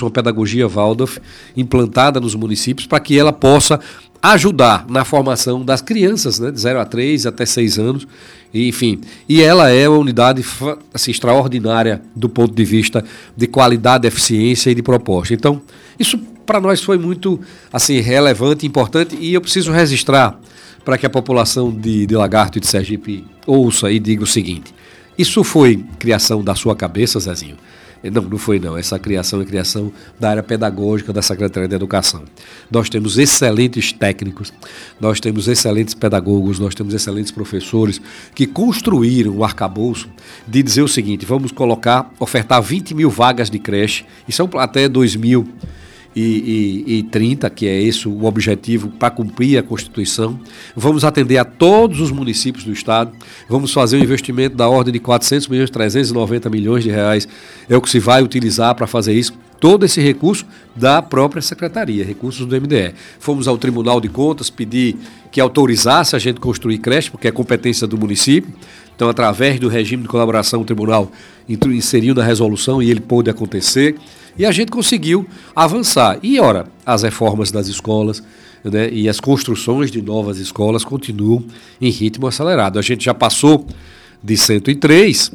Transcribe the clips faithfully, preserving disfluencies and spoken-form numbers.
uma pedagogia Waldorf implantada nos municípios para que ela possa ajudar na formação das crianças, né, de zero a três até seis anos, e, enfim. E ela é uma unidade assim, extraordinária do ponto de vista de qualidade, eficiência e de proposta. Então, isso para nós foi muito assim, relevante, importante, e eu preciso registrar para que a população de, de Lagarto e de Sergipe ouça e diga o seguinte: isso foi criação da sua cabeça, Zezinho? Não, não foi não. Essa criação é criação da área pedagógica da Secretaria de Educação. Nós temos excelentes técnicos, nós temos excelentes pedagogos, nós temos excelentes professores que construíram o arcabouço de dizer o seguinte: vamos colocar, ofertar vinte mil vagas de creche, e são até dois mil e trinta, que é esse o objetivo para cumprir a Constituição. Vamos atender a todos os municípios do estado, vamos fazer um investimento da ordem de quatrocentos milhões, trezentos e noventa milhões de reais, é o que se vai utilizar para fazer isso. Todo esse recurso da própria Secretaria, recursos do M D E. Fomos ao Tribunal de Contas pedir que autorizasse a gente construir creche, porque é competência do município. Então, através do regime de colaboração, o tribunal inseriu na resolução e ele pôde acontecer. E a gente conseguiu avançar. E, ora, as reformas das escolas, né, e as construções de novas escolas continuam em ritmo acelerado. A gente já passou de cento e três,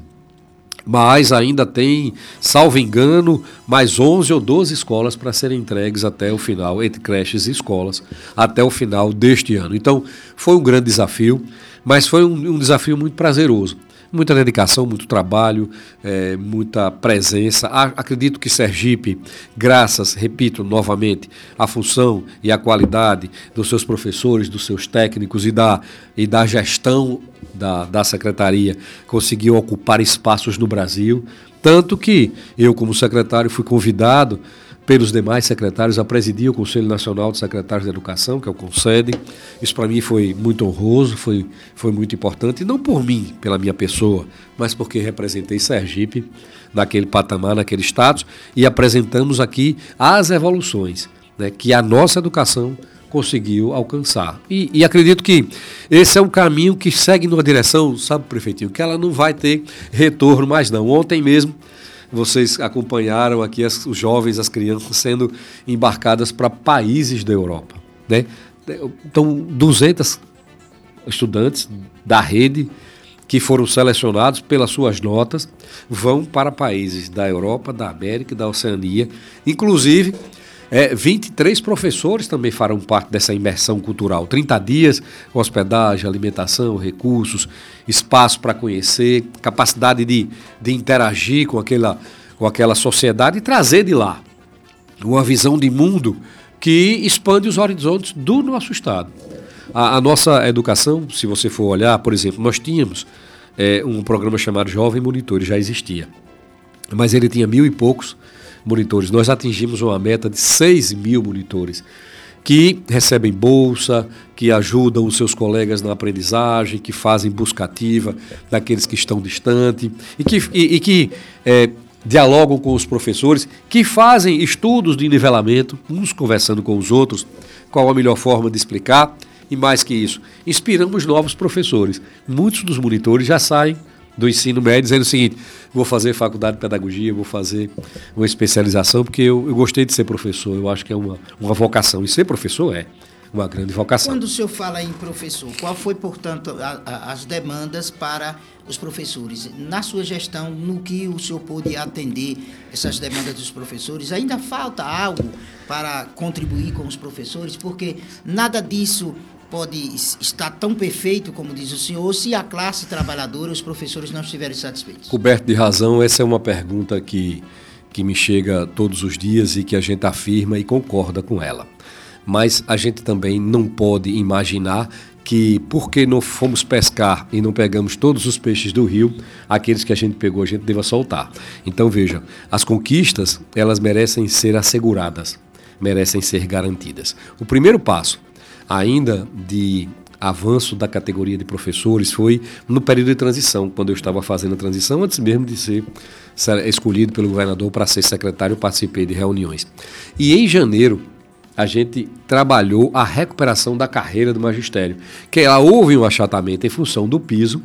mas ainda tem, salvo engano, mais onze ou doze escolas para serem entregues até o final, entre creches e escolas, até o final deste ano. Então, foi um grande desafio, mas foi um, um desafio muito prazeroso. Muita dedicação, muito trabalho, é, muita presença. A, acredito que Sergipe, graças, repito novamente, à função e à qualidade dos seus professores, dos seus técnicos e da, e da gestão da, da secretaria, conseguiu ocupar espaços no Brasil. Tanto que eu, como secretário, fui convidado pelos demais secretários a presidir o Conselho Nacional de Secretários de Educação, que é o CONSED. Isso para mim foi muito honroso, foi, foi muito importante, e não por mim, pela minha pessoa, mas porque representei Sergipe naquele patamar, naquele status, e apresentamos aqui as evoluções, né, que a nossa educação conseguiu alcançar. E, e acredito que esse é um caminho que segue numa direção, sabe, prefeitinho, que ela não vai ter retorno mais não. Ontem mesmo, vocês acompanharam aqui as, os jovens, as crianças sendo embarcadas para países da Europa, né? Então, duzentos estudantes da rede que foram selecionados pelas suas notas vão para países da Europa, da América e da Oceania. Inclusive, é, vinte e três professores também farão parte dessa imersão cultural. trinta dias, hospedagem, alimentação, recursos, espaço para conhecer, capacidade de, de interagir com aquela, com aquela sociedade e trazer de lá uma visão de mundo que expande os horizontes do nosso estado. A, a nossa educação, se você for olhar, por exemplo, nós tínhamos é, um programa chamado Jovem Monitor, já existia, mas ele tinha mil e poucos monitores. Nós atingimos uma meta de seis mil monitores que recebem bolsa, que ajudam os seus colegas na aprendizagem, que fazem busca ativa daqueles que estão distantes e que, e, e que é, dialogam com os professores, que fazem estudos de nivelamento, uns conversando com os outros, qual a melhor forma de explicar. E mais que isso, inspiramos novos professores. Muitos dos monitores já saem do ensino médio dizendo o seguinte: vou fazer faculdade de pedagogia, vou fazer uma especialização, porque eu, eu gostei de ser professor, eu acho que é uma, uma vocação, e ser professor é uma grande vocação. Quando o senhor fala em professor, qual foi, portanto, a, a, as demandas para os professores? Na sua gestão, no que o senhor pôde atender essas demandas dos professores? Ainda falta algo para contribuir com os professores? Porque nada disso pode estar tão perfeito, como diz o senhor, se a classe trabalhadora, os professores não estiverem satisfeitos. Coberto de razão, essa é uma pergunta que, que me chega todos os dias e que a gente afirma e concorda com ela. Mas a gente também não pode imaginar que, porque não fomos pescar e não pegamos todos os peixes do rio, aqueles que a gente pegou a gente deva soltar. Então veja, as conquistas, elas merecem ser asseguradas, merecem ser garantidas. O primeiro passo ainda de avanço da categoria de professores foi no período de transição, quando eu estava fazendo a transição, antes mesmo de ser escolhido pelo governador para ser secretário, eu participei de reuniões. E em janeiro, a gente trabalhou a recuperação da carreira do magistério, que ela houve um achatamento em função do piso,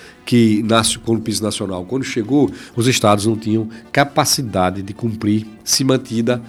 que nasce com o piso nacional. Quando chegou, os estados não tinham capacidade de cumprir, se mantida